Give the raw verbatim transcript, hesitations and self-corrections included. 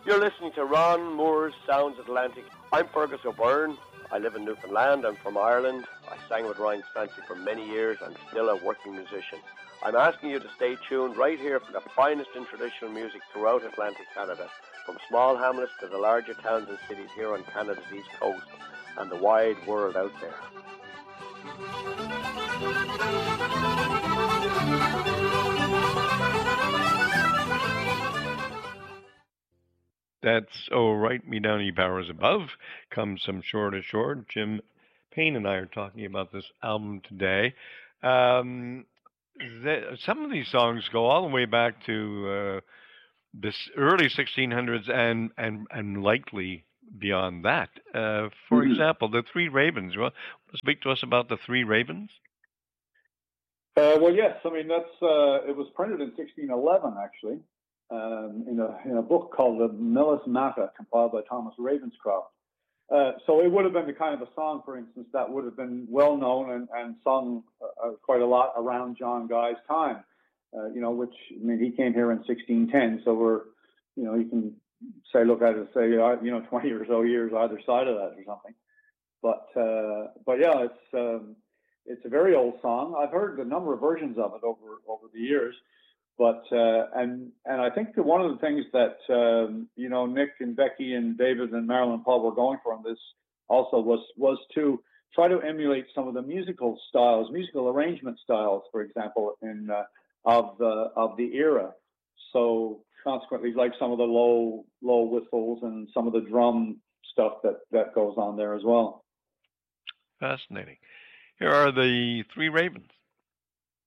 You're listening to Ron Moore's Sounds Atlantic. I'm Fergus O'Byrne. I live in Newfoundland. I'm from Ireland. I sang with Ryan Stanley for many years. I'm still a working musician. I'm asking you to stay tuned right here for the finest in traditional music throughout Atlantic Canada, from small hamlets to the larger towns and cities here on Canada's east coast and the wide world out there. That's Oh Right Me Downy Powers Above, comes from Shore to Shore. Jim Payne and I are talking about this album today. Um, the, some of these songs go all the way back to uh, the early sixteen hundreds and, and, and likely beyond that. Uh, for Mm-hmm. example, the Three Ravens. You want to speak to us about the Three Ravens? Uh, well, yes. I mean, that's uh, it was printed in sixteen eleven, actually. Um, in, a, in a book called the Numismata, compiled by Thomas Ravenscroft. Uh, so it would have been the kind of a song, for instance, that would have been well known and, and sung uh, quite a lot around John Guy's time. Uh, you know, which I mean, he came here in sixteen ten, so we're, you know, you can say look at it and say, uh, you know, twenty or so years either side of that or something. But uh, but yeah, it's um, it's a very old song. I've heard a number of versions of it over over the years. But uh, and and I think that one of the things that um, you know Nick and Becky and David and Marilyn and Paul were going for on this also was was to try to emulate some of the musical styles, musical arrangement styles, for example, in uh, of the of the era. So consequently, like some of the low low whistles and some of the drum stuff that that goes on there as well. Fascinating. Here are the Three Ravens.